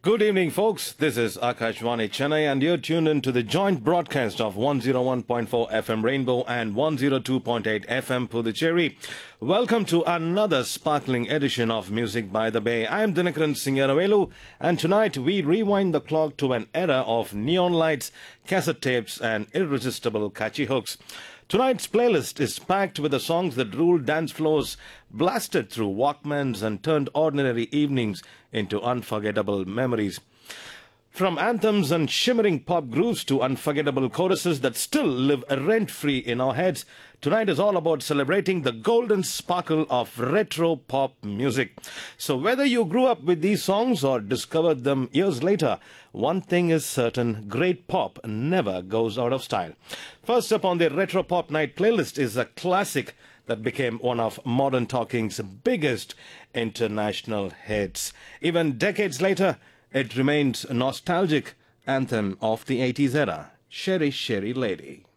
Good evening, folks. This is Akashvani Chennai, and you're tuned in to the joint broadcast of 101.4 FM Rainbow and 102.8 FM Puducherry. Welcome to another sparkling edition of Music by the Bay. I'm Dinakaran Singaravelu, and tonight we rewind the clock to an era of neon lights, cassette tapes, and irresistible catchy hooks. Tonight's playlist is packed with the songs that ruled dance floors, blasted through Walkmans, and turned ordinary evenings into unforgettable memories. From anthems and shimmering pop grooves to unforgettable choruses that still live rent-free in our heads, tonight is all about celebrating the golden sparkle of retro pop music. So whether you grew up with these songs or discovered them years later, one thing is certain: great pop never goes out of style. First up on the Retro Pop Night playlist is a classic that became one of Modern Talking's biggest international hits. Even decades later, it remains a nostalgic anthem of the 80s era, Sherry Sherry Lady.